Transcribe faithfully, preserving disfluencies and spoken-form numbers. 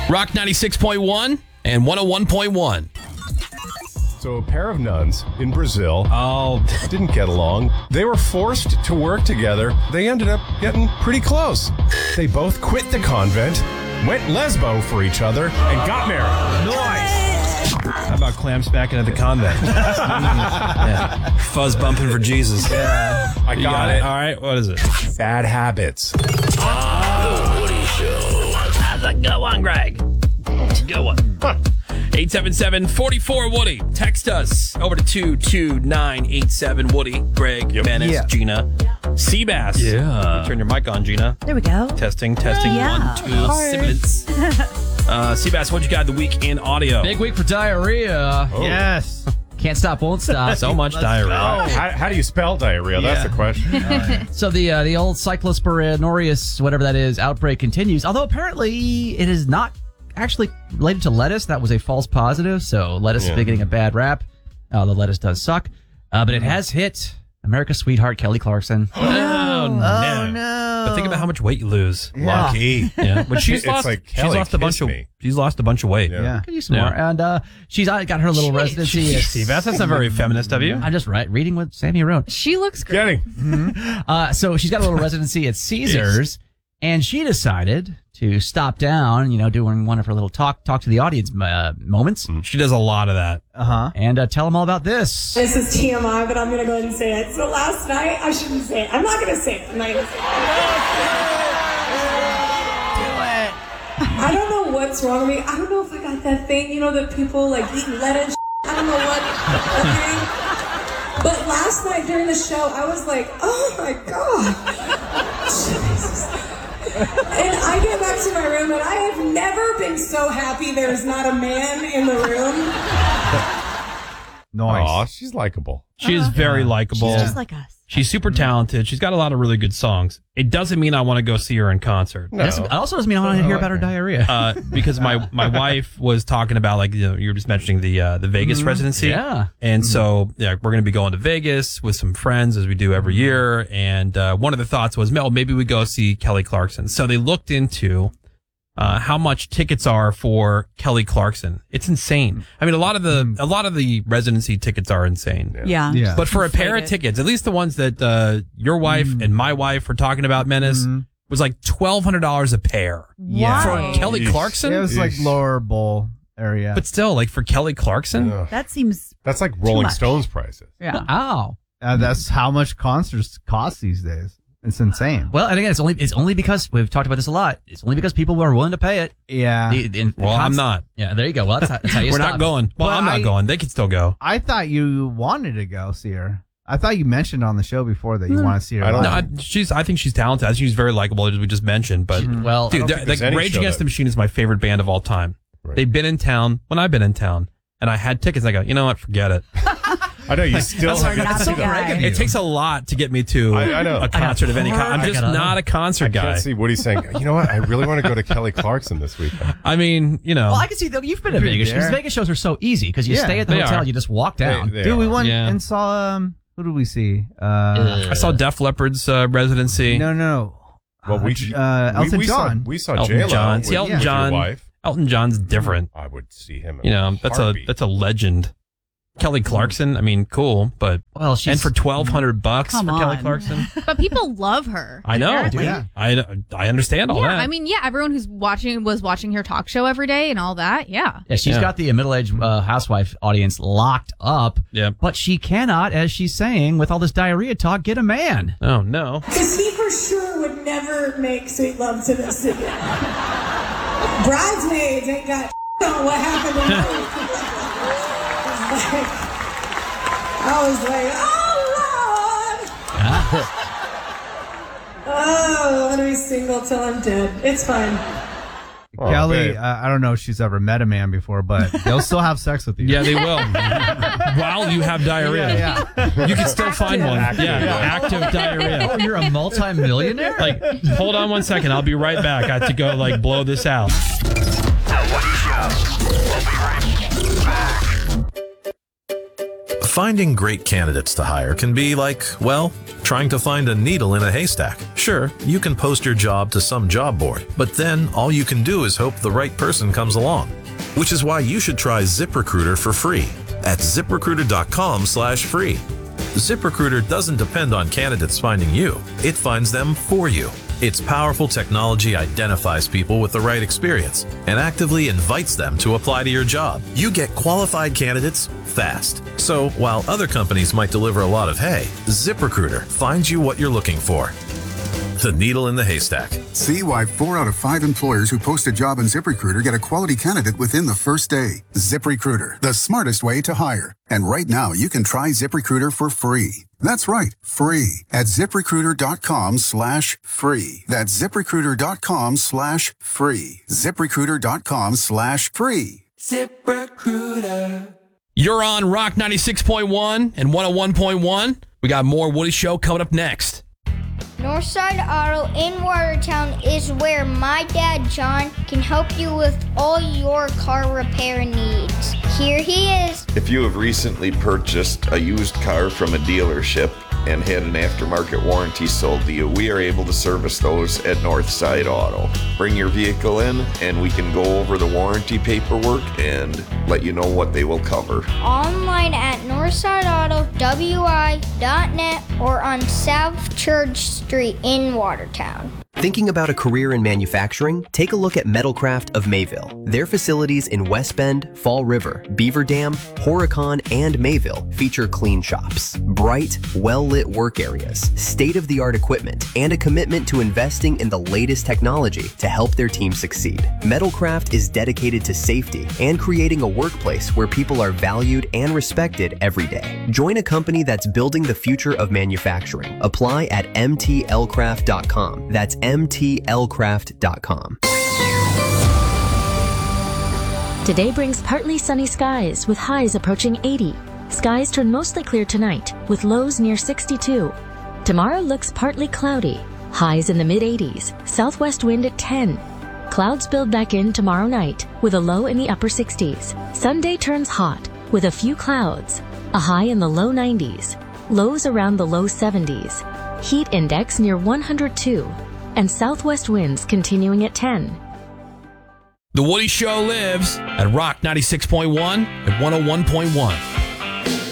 Rock ninety-six point one and one oh one point one. So a pair of nuns in Brazil Oh, didn't get along. They were forced to work together. They ended up getting pretty close. They both quit the convent, went lesbo for each other, and got married. Nice. How about clam smacking at the convent? Yeah. Fuzz bumping for Jesus. Yeah, I You got it. All right, what is it? Bad habits. The Woody Show. How's it going, Greg? Go on. eight seven seven, four four, Woody. Text us over to two two nine eight seven, Woody. Greg, Yep. Menace, Yeah. Gina. Seabass. Yeah. Turn your mic on, Gina. There we go. Testing, testing. Yeah. One, two, siblings. Uh, Seabass, what you got the week in audio? Big week for diarrhea. Oh. Yes. Can't stop, won't stop. So much diarrhea. How, how do you spell diarrhea? That's Yeah. the question. So the uh, the old Cyclosporidium aureus, whatever that is, outbreak continues. Although apparently it is not actually related to lettuce. That was a false positive. So lettuce Yeah. has been getting a bad rap. Uh, the lettuce does suck. Uh, but it has hit America's sweetheart, Kelly Clarkson. Oh, no. Oh, no. But think about how much weight you lose. Lucky. Yeah. But she's It's lost, like, she's Kelly, lost a bunch kiss of me. she's lost a bunch of weight. Yeah. Yeah, could use some Yeah. more. And uh, she's uh, got her little She- residency. at- Seabass, that's not very feminist of you. I'm just right, reading with Sammy Roan. She looks great. Getting. Uh, so she's got a little residency at Caesars, and she decided to stop down, you know, doing one of her little talk talk to the audience uh, moments, She does a lot of that. uh huh, and uh, tell them all about this. This is T M I, but I'm going to go ahead and say it. So last night, I shouldn't say it. I'm not going to say it. I'm not going to say it. I don't know what's wrong with me. I don't know if I got that thing, you know, that people like eat lettuce. I don't know what. Okay? But last night during the show, I was like, oh my God. Jesus. And I get back to my room, and I have never been so happy there's not a man in the room. Nice. Aw, she's likable. She is very likable. She's just like us. She's super talented. She's got a lot of really good songs. It doesn't mean I want to go see her in concert. No. It also doesn't mean I want to hear about her diarrhea. Uh, because my, my wife was talking about, like, you know, you were just mentioning the uh, the Vegas residency. yeah. And so yeah, we're going to be going to Vegas with some friends as we do every year. And uh, one of the thoughts was, Mel, maybe we go see Kelly Clarkson. So they looked into uh, how much tickets are for Kelly Clarkson. It's insane. I mean, a lot of the a lot of the residency tickets are insane. Yeah. Yeah. But for a pair of Inflated. tickets, at least the ones that uh, your wife and my wife were talking about, Menace, was like twelve hundred dollars a pair. Yeah. Why? For Kelly Yeesh. Clarkson? It was like Yeesh. lower bowl area. But still, like for Kelly Clarkson? Ugh. That seems. That's like Rolling much. Stones prices. Yeah. Ow. Uh, that's how much concerts cost these days. It's insane. Well, and again, it's only it's only because we've talked about this a lot. It's only because people were willing to pay it. Yeah. The- the- the Well, I'm const- not. Yeah, there you go. Well, that's how, that's how you We're stop not it. going. Well, But I'm not I- going. They can still go. I thought you wanted to go see her. I thought you mentioned on the show before that you want to see her. I don't No, live. I, she's. I think she's talented. I think she's very likable, as we just mentioned. But Well, dude, don't they're- think there's like any Rage show Against that- the Machine is my favorite band of all time. Right. They've been in town when I've been in town, and I had tickets. I go, you know what? Forget it. I know you still That's have like- yet to that's see so that. great. It takes a lot to get me to I- I know. a concert of any kind. I'm I just gotta- not a concert I guy. can't see Woody saying, you know what? I really want to go to Kelly Clarkson this weekend. I mean, you know. well, I can see though. You've been to Been Vegas. there. Because Vegas shows are so easy because you Yeah, stay at the they hotel, are. you just walk down. They- they Dude, we are. went Yeah. and saw, um, who did we see? Uh, I saw Def Leppard's uh, residency. no, no. Well, we, uh, we, Elton we John. Saw, we saw Elton J-Lo John. with, See, Elton with John. your wife. Elton John's different. I would see him in You a know, that's a heartbeat. that's a legend. Kelly Clarkson. I mean, cool, but Well, she's and for twelve hundred bucks Come for Kelly on. Clarkson. But people love her. I know. apparently. Yeah. I I understand all Yeah, that. I mean, yeah, everyone who's watching was watching her talk show every day and all that. Yeah. yeah, she's Yeah. got the middle-aged uh, housewife audience locked up. Yeah. But she cannot, as she's saying, with all this diarrhea talk, get a man. Oh no. Because he for sure would never make sweet love to this again. Bridesmaids ain't got on what happened to me. Like, I was like, oh, Lord. Oh, I'm going to be single till I'm dead. It's fine. Oh, Kelly, babe. uh, I don't know if she's ever met a man before, but they'll still have sex with you. Yeah, they will. While you have diarrhea, Yeah. you can still find one. Active. Yeah, Yeah. active diarrhea. Oh, you're a multi-millionaire? Like, hold on one second. I'll be right back. I have to go like blow this out. Finding great candidates to hire can be like, well, trying to find a needle in a haystack. Sure, you can post your job to some job board, but then all you can do is hope the right person comes along. Which is why you should try ZipRecruiter for free at ZipRecruiter.com slash free. ZipRecruiter doesn't depend on candidates finding you. It finds them for you. Its powerful technology identifies people with the right experience and actively invites them to apply to your job. You get qualified candidates fast. So while other companies might deliver a lot of hay, ZipRecruiter finds you what you're looking for. The needle in the haystack. See why four out of five employers who post a job on ZipRecruiter get a quality candidate within the first day. ZipRecruiter, the smartest way to hire. And right now, you can try ZipRecruiter for free. That's right, free at ZipRecruiter.com slash free. That's ZipRecruiter.com slash free. ZipRecruiter.com slash free. ZipRecruiter. You're on Rock ninety-six point one and one oh one point one. We got more Woody Show coming up next. Northside Auto in Watertown is where my dad, John, can help you with all your car repair needs. Here he is. If you have recently purchased a used car from a dealership and had an aftermarket warranty sold to you, we are able to service those at Northside Auto. Bring your vehicle in and we can go over the warranty paperwork and let you know what they will cover. Online at northside auto w i dot net or on South Church Street in Watertown. Thinking about a career in manufacturing? Take a look at Metalcraft of Mayville. Their facilities in West Bend, Fall River, Beaver Dam, Horicon, and Mayville feature clean shops, bright, well-lit work areas, state-of-the-art equipment, and a commitment to investing in the latest technology to help their team succeed. Metalcraft is dedicated to safety and creating a workplace where people are valued and respected every day. Join a company that's building the future of manufacturing. Apply at m t l craft dot com. That's m t l craft dot com. Today brings partly sunny skies with highs approaching eighty. Skies turn mostly clear tonight with lows near sixty-two. Tomorrow looks partly cloudy. Highs in the mid eighties. Southwest wind at ten. Clouds build back in tomorrow night with a low in the upper sixties. Sunday turns hot with a few clouds. A high in the low nineties. Lows around the low seventies. Heat index near one hundred two. And southwest winds continuing at ten. The Woody Show lives at Rock ninety-six point one and one oh one point one.